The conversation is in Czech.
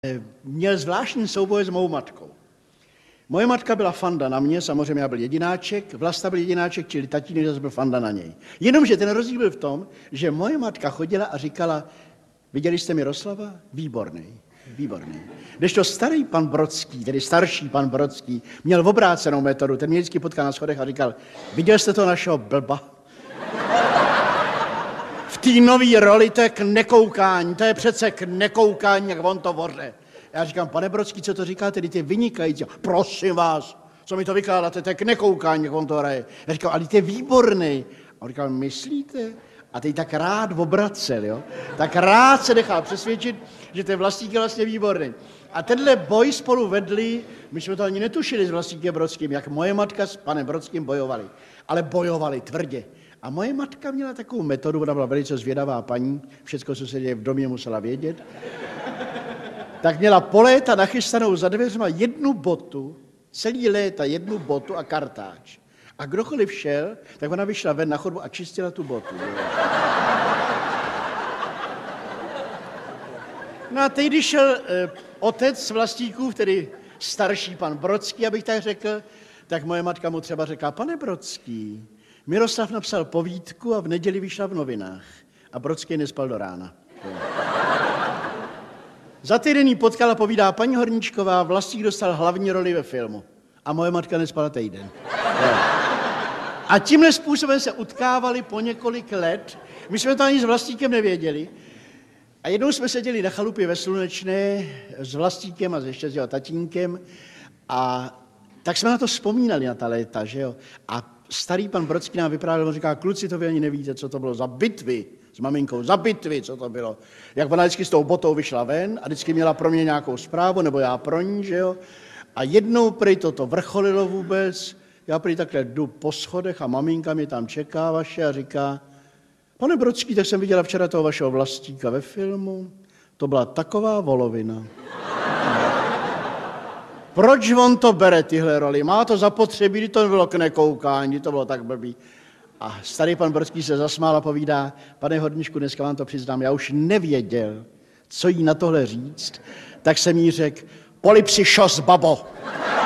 Měl zvláštní souboj s mou matkou. Moje matka byla fanda na mě, samozřejmě já byl jedináček, Vlasta byl jedináček, čili tatínek zase byl fanda na něj. Jenomže ten rozdíl byl v tom, že moje matka chodila a říkala, viděli jste Miroslava? Výborný, výborný. Kdežto starý pan Brodský, tedy starší pan Brodský, měl obrácenou metodu, ten mě vždycky potkal na schodech a říkal, viděl jste to našeho blba? V té nový roli to je k nekoukání, to je přece k nekoukání, jak on to voře. Já říkám, pane Brodský, co to říkáte, ty je vynikající. Prosím vás, co mi to vykládáte, to je k nekoukání, jak on to hraje. Já říkám, ale ty je výborný. A on říkal, myslíte? A teď tak rád obracel, jo? Tak rád se nechal přesvědčit, že ten Vlastík je vlastně výborný. A tenhle boj spolu vedli, my jsme to ani netušili s Vlastíkem Brodským, jak moje matka s panem Brodským bojovali. Ale bojovali tvrdě. A moje matka měla takovou metodu, ona byla velice zvědavá paní, všecko, co se děje v domě, musela vědět. Tak měla po léta nachystanou za dveřma jednu botu, celý léta jednu botu a kartáč. A kdokoliv šel, tak ona vyšla ven na chodbu a čistila tu botu. No a teď, když šel otec Vlastíkův, tedy starší pan Brodský, abych tak řekl, tak moje matka mu třeba řekla, pane Brodský, Miroslav napsal povídku a v neděli vyšla v novinách. A Brodský nespal do rána. Za týden jí potkala, povídá paní Horníčková, Vlastík dostal hlavní roli ve filmu. A moje matka nespala týden. A tímhle způsobem se utkávali po několik let. My jsme to ani s Vlastíkem nevěděli. A jednou jsme seděli na chalupě ve Slunečné s Vlastíkem a ještě s jeho tatínkem. A tak jsme na to vzpomínali, na ta léta, že jo. A starý pan Brodský nám vyprávěl, on říká, kluci, to vy ani nevíte, co to bylo za bitvy s maminkou, za bitvy, co to bylo. Jak ona vždycky s tou botou vyšla ven a vždycky měla pro mě nějakou zprávu, nebo já pro ní, že jo. A jednou prý toto vrcholilo vůbec, já prý takhle jdu po schodech a maminka mě tam čeká vaše a říká, pane Brodský, tak jsem viděla včera toho vašeho Vlastíka ve filmu, to byla taková volovina. Proč on to bere, tyhle roli? Má to zapotřebí, kdy to bylo k nekoukání, to bylo tak blbý. A starý pan Brodský se zasmál a povídá, pane Horníčku, dneska vám to přiznám, já už nevěděl, co jí na tohle říct, tak jsem jí řekl, polipsi šos, babo.